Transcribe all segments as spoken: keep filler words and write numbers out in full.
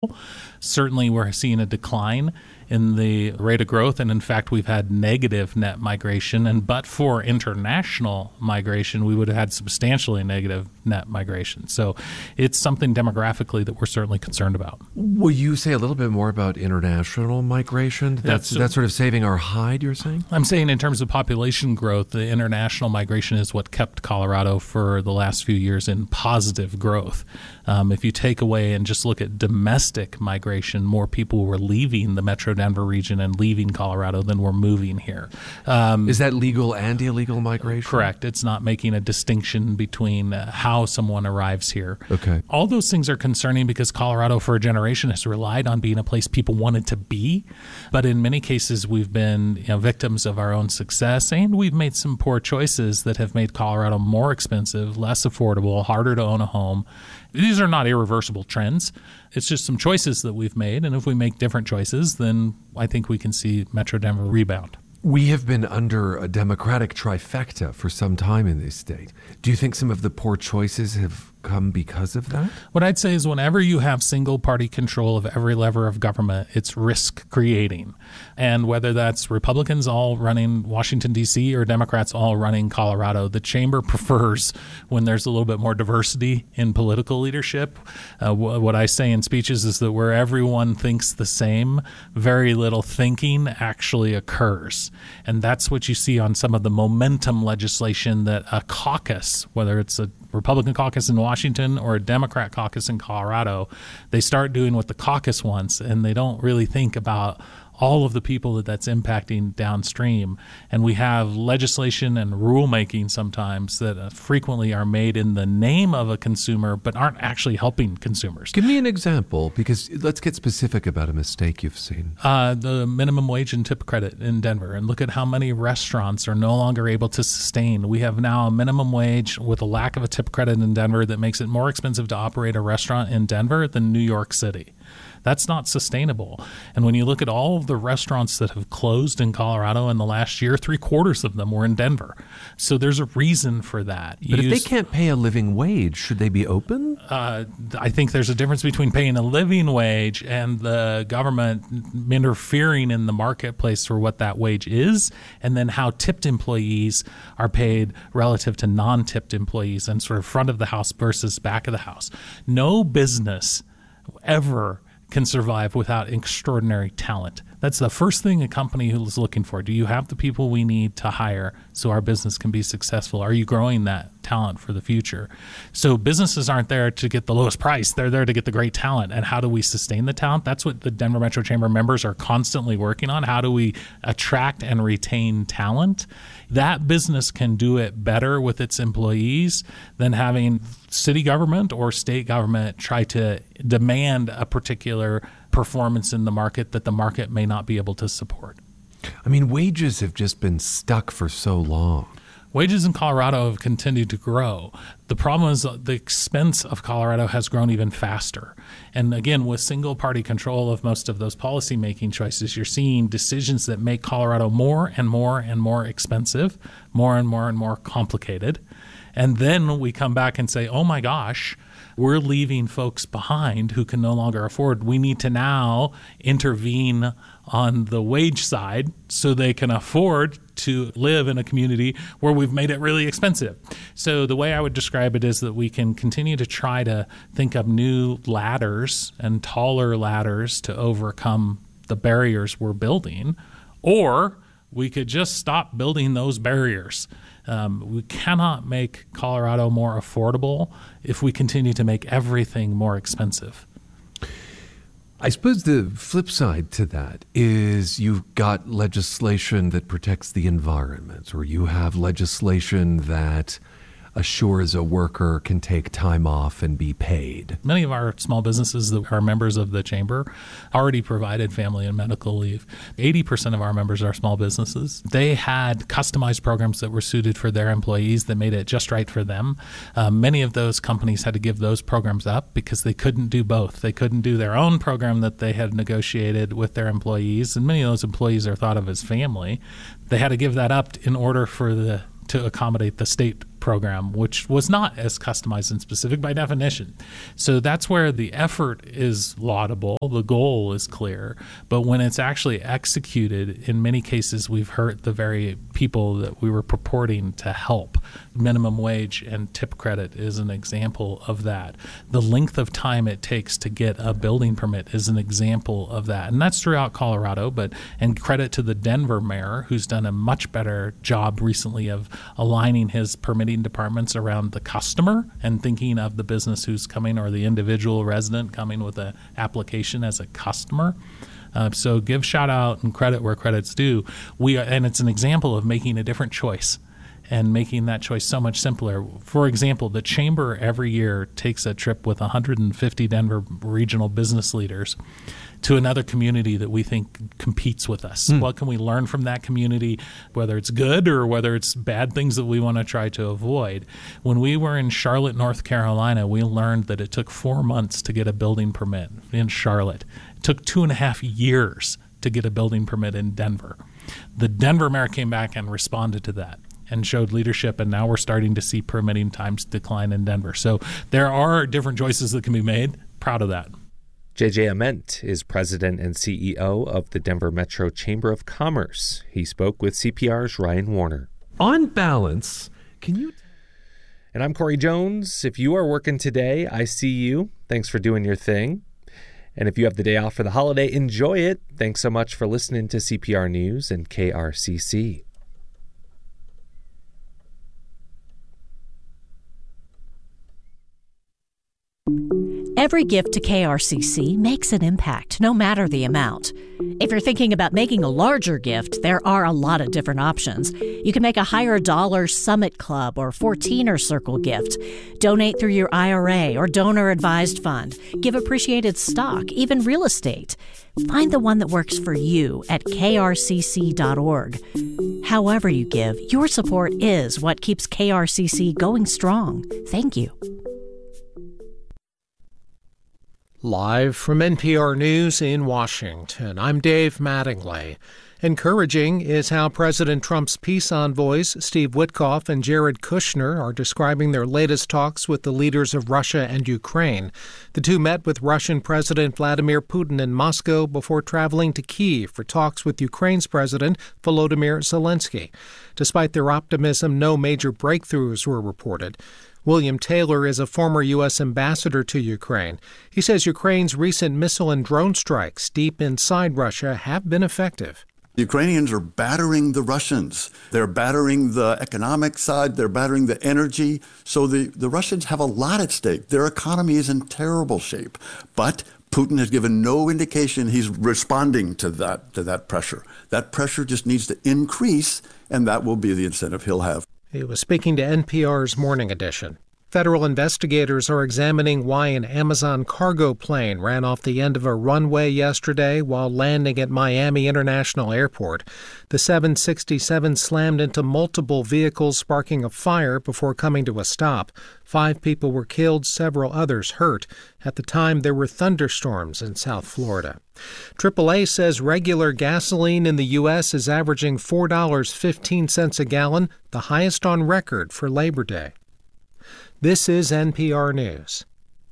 Certainly, we're seeing a decline in the rate of growth, and in fact, we've had negative net migration, and but for international migration, we would have had substantially negative net migration. So it's something demographically that we're certainly concerned about. Will you say a little bit more about international migration? That's, so, that's sort of saving our hide, you're saying? I'm saying in terms of population growth, the international migration is what kept Colorado for the last few years in positive growth. Um, if you take away and just look at domestic migration, more people were leaving the Metro Denver region and leaving Colorado than were moving here. Um, Is that legal and illegal migration? Correct. It's not making a distinction between uh, how someone arrives here. Okay. All those things are concerning because Colorado for a generation has relied on being a place people wanted to be. But in many cases, we've been you know, victims of our own success, and we've made some poor choices that have made Colorado more expensive, less affordable, harder to own a home. These are not irreversible trends. It's just some choices that we've made, and if we make different choices, then I think we can see Metro Denver rebound. We have been under a Democratic trifecta for some time in this state. Do you think some of the poor choices have come because of that? What I'd say is whenever you have single-party control of every lever of government, it's risk-creating. And whether that's Republicans all running Washington, D C, or Democrats all running Colorado, the chamber prefers when there's a little bit more diversity in political leadership. Uh, wh- what I say in speeches is that where everyone thinks the same, very little thinking actually occurs. And that's what you see on some of the momentum legislation that a caucus, whether it's a Republican caucus in Washington or a Democrat caucus in Colorado, they start doing what the caucus wants, and they don't really think about all of the people that that's impacting downstream. And we have legislation and rulemaking sometimes that uh, frequently are made in the name of a consumer but aren't actually helping consumers. Give me an example, because let's get specific about a mistake you've seen. Uh, the minimum wage and tip credit in Denver, and look at how many restaurants are no longer able to sustain. We have now a minimum wage with a lack of a tip credit in Denver that makes it more expensive to operate a restaurant in Denver than New York City. That's not sustainable. And when you look at all of the restaurants that have closed in Colorado in the last year, three quarters of them were in Denver. So there's a reason for that. But you if use, they can't pay a living wage, should they be open? Uh, I think there's a difference between paying a living wage and the government interfering in the marketplace for what that wage is, and then how tipped employees are paid relative to non-tipped employees and sort of front of the house versus back of the house. No business ever can survive without extraordinary talent. That's the first thing a company is looking for. Do you have the people we need to hire so our business can be successful? Are you growing that talent for the future? So businesses aren't there to get the lowest price. They're there to get the great talent. And how do we sustain the talent? That's what the Denver Metro Chamber members are constantly working on. How do we attract and retain talent? That business can do it better with its employees than having city government or state government try to demand a particular performance in the market that the market may not be able to support. I mean, wages have just been stuck for so long. Wages in Colorado have continued to grow. The problem is the expense of Colorado has grown even faster. And again, with single-party control of most of those policy-making choices, you're seeing decisions that make Colorado more and more and more expensive, more and more and more complicated. And then we come back and say, oh my gosh, we're leaving folks behind who can no longer afford. We need to now intervene on the wage side so they can afford to live in a community where we've made it really expensive. So the way I would describe it is that we can continue to try to think of new ladders and taller ladders to overcome the barriers we're building, or we could just stop building those barriers. Um, we cannot make Colorado more affordable if we continue to make everything more expensive. I suppose the flip side to that is you've got legislation that protects the environment, or you have legislation that assures a worker can take time off and be paid. Many of our small businesses that are members of the chamber already provided family and medical leave. eighty percent of our members are small businesses. They had customized programs that were suited for their employees that made it just right for them. Uh, many of those companies had to give those programs up because they couldn't do both. They couldn't do their own program that they had negotiated with their employees, and many of those employees are thought of as family. They had to give that up in order for the to accommodate the state program, which was not as customized and specific by definition. So that's where the effort is laudable, the goal is clear, but when it's actually executed, in many cases we've hurt the very people that we were purporting to help. Minimum wage and tip credit is an example of that. The length of time it takes to get a building permit is an example of that. And that's throughout Colorado, but and credit to the Denver mayor, who's done a much better job recently of aligning his permitting departments around the customer and thinking of the business who's coming or the individual resident coming with an application as a customer. Uh, so give shout out and credit where credit's due. We are, and it's an example of making a different choice and making that choice so much simpler. For example, the Chamber every year takes a trip with one hundred fifty Denver regional business leaders to another community that we think competes with us. Mm. What can we learn from that community, whether it's good or whether it's bad things that we want to try to avoid? When we were in Charlotte, North Carolina, we learned that it took four months to get a building permit in Charlotte. It took two and a half years to get a building permit in Denver. The Denver mayor came back and responded to that and showed leadership, and now we're starting to see permitting times decline in Denver. So there are different choices that can be made. Proud of that. J J Ament is president and C E O of the Denver Metro Chamber of Commerce. He spoke with C P R's Ryan Warner. On balance, can you... And I'm Corey Jones. If you are working today, I see you. Thanks for doing your thing. And if you have the day off for the holiday, enjoy it. Thanks so much for listening to C P R News and K R C C. Every gift to K R C C makes an impact, no matter the amount. If you're thinking about making a larger gift, there are a lot of different options. You can make a higher dollar Summit Club or fourteener Circle gift. Donate through your I R A or donor-advised fund. Give appreciated stock, even real estate. Find the one that works for you at K R C C dot org. However you give, your support is what keeps K R C C going strong. Thank you. Live from N P R News in Washington, I'm Dave Mattingly. Encouraging is how President Trump's peace envoys, Steve Witkoff and Jared Kushner, are describing their latest talks with the leaders of Russia and Ukraine. The two met with Russian President Vladimir Putin in Moscow before traveling to Kyiv for talks with Ukraine's President Volodymyr Zelensky. Despite their optimism, no major breakthroughs were reported. William Taylor is a former U S ambassador to Ukraine. He says Ukraine's recent missile and drone strikes deep inside Russia have been effective. The Ukrainians are battering the Russians. They're battering the economic side. They're battering the energy. So the, the Russians have a lot at stake. Their economy is in terrible shape. But Putin has given no indication he's responding to that, to that pressure. That pressure just needs to increase, and that will be the incentive he'll have. He was speaking to N P R's Morning Edition. Federal investigators are examining why an Amazon cargo plane ran off the end of a runway yesterday while landing at Miami International Airport. The seven sixty-seven slammed into multiple vehicles, sparking a fire before coming to a stop. Five people were killed, several others hurt. At the time, there were thunderstorms in South Florida. triple A says regular gasoline in the U S is averaging four dollars and fifteen cents a gallon, the highest on record for Labor Day. This is N P R News.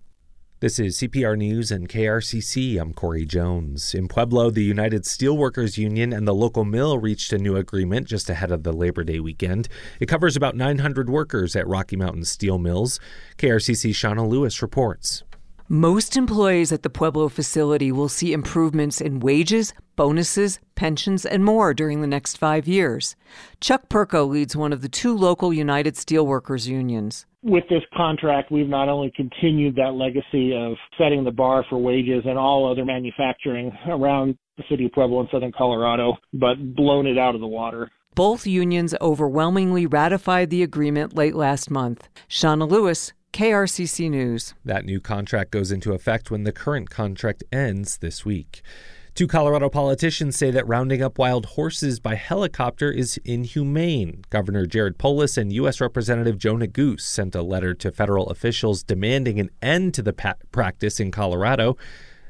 This is C P R News and K R C C. I'm Corey Jones. In Pueblo, the United Steelworkers Union and the local mill reached a new agreement just ahead of the Labor Day weekend. It covers about nine hundred workers at Rocky Mountain Steel Mills. K R C C's Shauna Lewis reports. Most employees at the Pueblo facility will see improvements in wages, bonuses, pensions, and more during the next five years. Chuck Perko leads one of the two local United Steelworkers unions. With this contract, we've not only continued that legacy of setting the bar for wages and all other manufacturing around the city of Pueblo and southern Colorado, but blown it out of the water. Both unions overwhelmingly ratified the agreement late last month. Shauna Lewis, K R C C News. That new contract goes into effect when the current contract ends this week. Two Colorado politicians say that rounding up wild horses by helicopter is inhumane. Governor Jared Polis and U S Representative Joe Neguse sent a letter to federal officials demanding an end to the pa- practice in Colorado.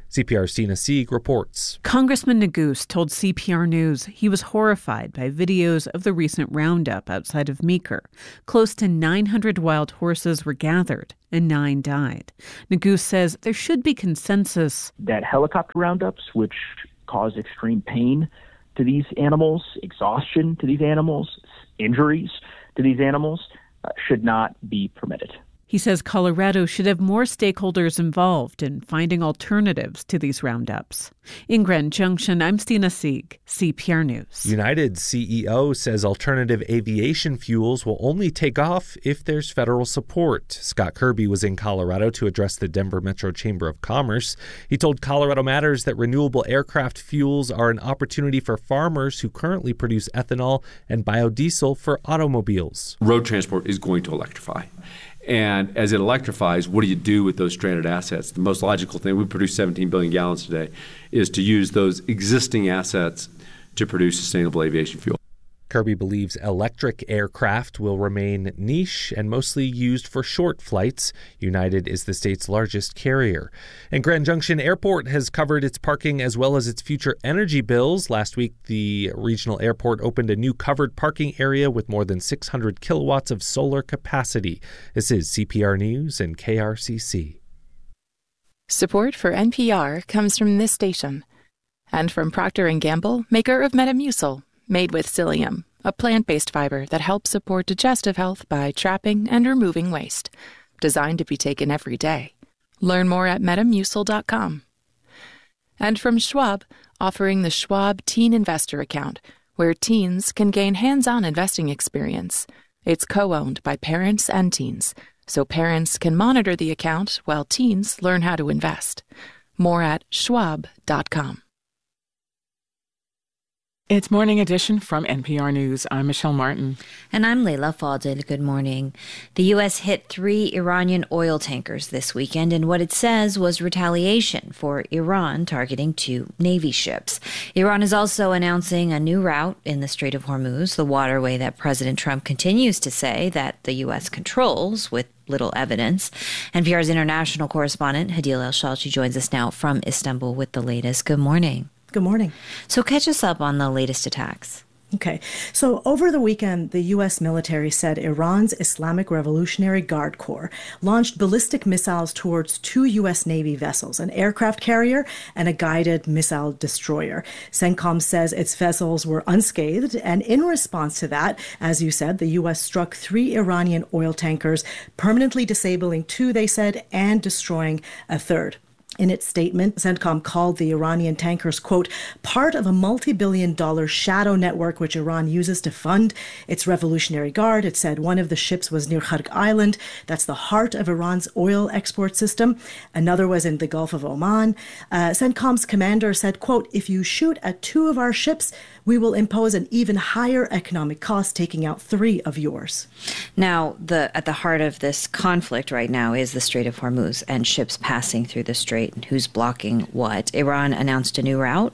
C P R's Tina Sieg reports. Congressman Neguse told C P R News he was horrified by videos of the recent roundup outside of Meeker. Close to nine hundred wild horses were gathered and nine died. Neguse says there should be consensus that helicopter roundups, which cause extreme pain to these animals, exhaustion to these animals, injuries to these animals, uh, should not be permitted. He says Colorado should have more stakeholders involved in finding alternatives to these roundups. In Grand Junction, I'm Stina Sieg, C P R News. United's C E O says alternative aviation fuels will only take off if there's federal support. Scott Kirby was in Colorado to address the Denver Metro Chamber of Commerce. He told Colorado Matters that renewable aircraft fuels are an opportunity for farmers who currently produce ethanol and biodiesel for automobiles. Road transport is going to electrify. And as it electrifies, what do you do with those stranded assets? The most logical thing, we produce seventeen billion gallons today, is to use those existing assets to produce sustainable aviation fuel. Kirby believes electric aircraft will remain niche and mostly used for short flights. United is the state's largest carrier. And Grand Junction Airport has covered its parking as well as its future energy bills. Last week, the regional airport opened a new covered parking area with more than six hundred kilowatts of solar capacity. This is C P R News and K R C C. Support for N P R comes from this station and from Procter and Gamble, maker of Metamucil. Made with psyllium, a plant-based fiber that helps support digestive health by trapping and removing waste. Designed to be taken every day. Learn more at metamucil dot com. And from Schwab, offering the Schwab Teen Investor Account, where teens can gain hands-on investing experience. It's co-owned by parents and teens, so parents can monitor the account while teens learn how to invest. More at schwab dot com. It's Morning Edition from N P R News. I'm Michelle Martin. And I'm Leila Fadel. Good morning. The U S hit three Iranian oil tankers this weekend in what it says was retaliation for Iran targeting two Navy ships. Iran is also announcing a new route in the Strait of Hormuz, the waterway that President Trump continues to say that the U S controls with little evidence. N P R's international correspondent, Hadil El-Shalchi, joins us now from Istanbul with the latest. Good morning. Good morning. So catch us up on the latest attacks. Okay. So over the weekend, the U S military said Iran's Islamic Revolutionary Guard Corps launched ballistic missiles towards two U S Navy vessels, an aircraft carrier and a guided missile destroyer. CENTCOM says its vessels were unscathed, and in response to that, as you said, the U S struck three Iranian oil tankers, permanently disabling two, they said, and destroying a third. In its statement, CENTCOM called the Iranian tankers, quote, part of a multi-billion dollar shadow network which Iran uses to fund its Revolutionary Guard. It said one of the ships was near Khark Island. That's the heart of Iran's oil export system. Another was in the Gulf of Oman. Uh, CENTCOM's commander said, quote, if you shoot at two of our ships, we will impose an even higher economic cost, taking out three of yours. Now, the at the heart of this conflict right now is the Strait of Hormuz and ships passing through the strait and who's blocking what. Iran announced a new route.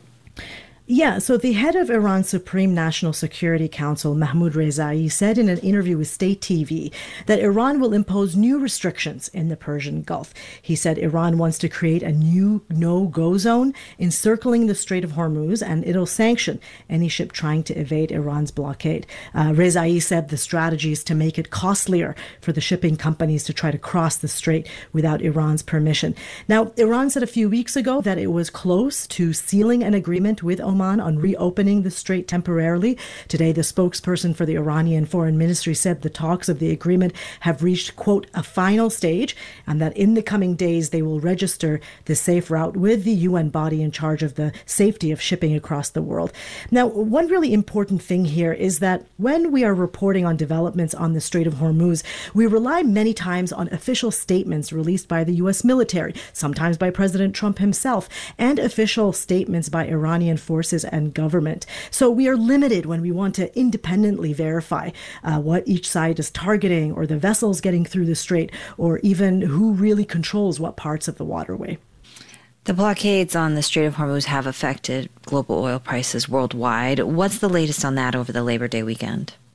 Yeah, so the head of Iran's Supreme National Security Council, Mahmoud Rezai, said in an interview with State T V that Iran will impose new restrictions in the Persian Gulf. He said Iran wants to create a new no-go zone encircling the Strait of Hormuz, and it'll sanction any ship trying to evade Iran's blockade. Uh, Rezai said the strategy is to make it costlier for the shipping companies to try to cross the strait without Iran's permission. Now, Iran said a few weeks ago that it was close to sealing an agreement with Oman on reopening the strait temporarily. Today, the spokesperson for the Iranian Foreign Ministry said the talks of the agreement have reached, quote, a final stage, and that in the coming days they will register the safe route with the U N body in charge of the safety of shipping across the world. Now, one really important thing here is that when we are reporting on developments on the Strait of Hormuz, we rely many times on official statements released by the U S military, sometimes by President Trump himself, and official statements by Iranian forces and government. So we are limited when we want to independently verify uh, what each side is targeting, or the vessels getting through the strait, or even who really controls what parts of the waterway. The blockades on the Strait of Hormuz have affected global oil prices worldwide. What's the latest on that over the Labor Day weekend?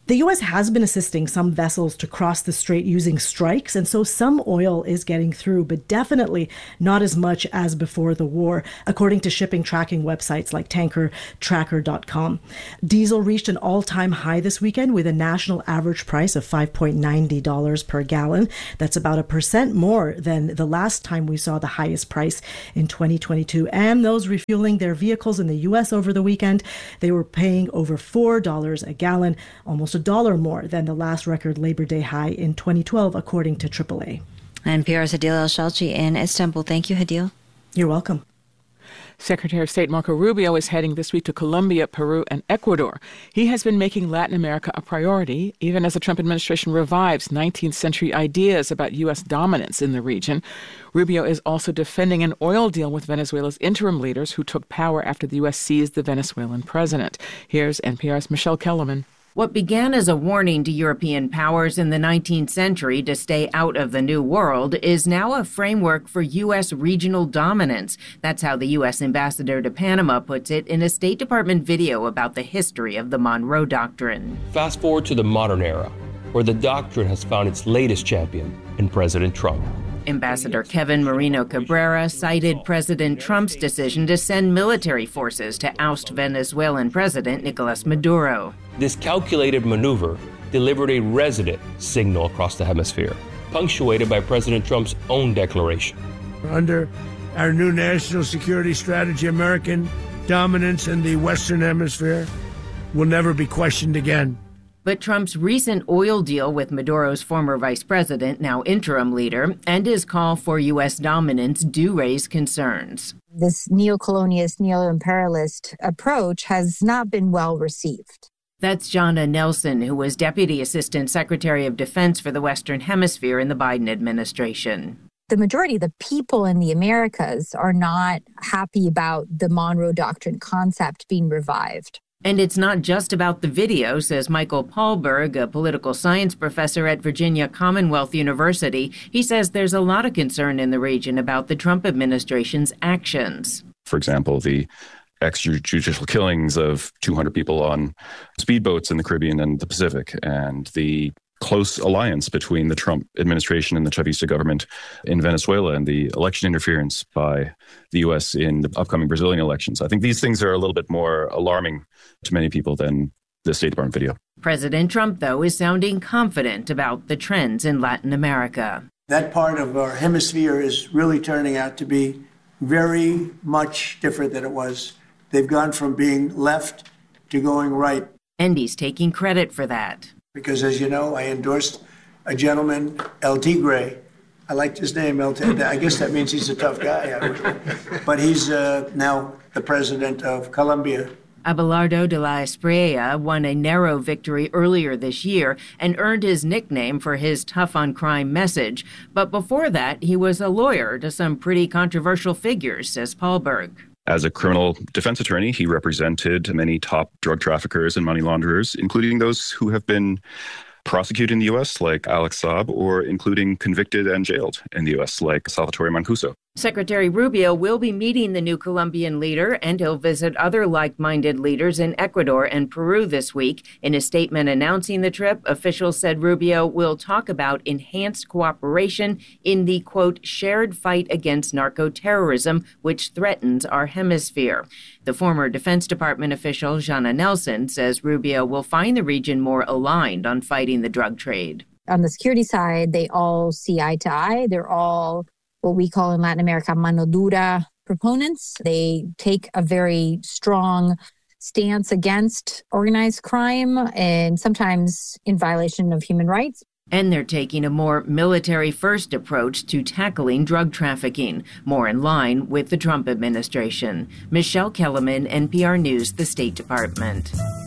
The U S has been assisting some vessels to cross the strait using strikes, and so some oil is getting through, but definitely not as much as before the war, according to shipping tracking websites like tanker tracker dot com. Diesel reached an all-time high this weekend with a national average price of five dollars and ninety cents per gallon. That's about a percent more than the last time we saw the highest price in twenty twenty-two. And those refueling their vehicles in the U S over the weekend, they were paying over four dollars a gallon, almost a dollar more than the last record Labor Day high in twenty twelve, according to triple A. N P R's Hadil El-Shalchi in Istanbul. Thank you, Hadil. You're welcome. Secretary of State Marco Rubio is heading this week to Colombia, Peru, and Ecuador. He has been making Latin America a priority, even as the Trump administration revives nineteenth century ideas about U S dominance in the region. Rubio is also defending an oil deal with Venezuela's interim leaders who took power after the U S seized the Venezuelan president. Here's N P R's Michelle Kellerman. What began as a warning to European powers in the nineteenth century to stay out of the New World is now a framework for U S regional dominance. That's how the U S ambassador to Panama puts it in a State Department video about the history of the Monroe Doctrine. Fast forward to the modern era, where the doctrine has found its latest champion in President Trump. Ambassador Kevin Marino Cabrera cited President Trump's decision to send military forces to oust Venezuelan President Nicolas Maduro. This calculated maneuver delivered a resident signal across the hemisphere, punctuated by President Trump's own declaration. Under our new national security strategy, American dominance in the Western Hemisphere will never be questioned again. But Trump's recent oil deal with Maduro's former vice president, now interim leader, and his call for U S dominance do raise concerns. This neo-colonialist, neo-imperialist approach has not been well received. That's Jonna Nelson, who was Deputy Assistant Secretary of Defense for the Western Hemisphere in the Biden administration. The majority of the people in the Americas are not happy about the Monroe Doctrine concept being revived. And it's not just about the video, says Michael Paulberg, a political science professor at Virginia Commonwealth University. He says there's a lot of concern in the region about the Trump administration's actions. For example, the extrajudicial killings of two hundred people on speedboats in the Caribbean and the Pacific, and the close alliance between the Trump administration and the Chavista government in Venezuela, and the election interference by the U S in the upcoming Brazilian elections. I think these things are a little bit more alarming to many people than the State Department video. President Trump, though, is sounding confident about the trends in Latin America. That part of our hemisphere is really turning out to be very much different than it was. They've gone from being left to going right. And he's taking credit for that. Because, as you know, I endorsed a gentleman, El Tigre. I liked his name, El Tigre. I guess that means he's a tough guy. But he's uh, now the president of Colombia. Abelardo de la Espriella won a narrow victory earlier this year and earned his nickname for his tough-on-crime message. But before that, he was a lawyer to some pretty controversial figures, says Paulberg. As a criminal defense attorney, he represented many top drug traffickers and money launderers, including those who have been prosecuted in the U S, like Alex Saab, or including convicted and jailed in the U S, like Salvatore Mancuso. Secretary Rubio will be meeting the new Colombian leader, and he'll visit other like-minded leaders in Ecuador and Peru this week. In a statement announcing the trip, officials said Rubio will talk about enhanced cooperation in the, quote, shared fight against narco-terrorism, which threatens our hemisphere. The former Defense Department official, Jonna Nelson, says Rubio will find the region more aligned on fighting the drug trade. On the security side, they all see eye to eye. They're all what we call in Latin America mano dura proponents. They take a very strong stance against organized crime and sometimes in violation of human rights. And they're taking a more military-first approach to tackling drug trafficking, more in line with the Trump administration. Michelle Kellerman, N P R News, the State Department.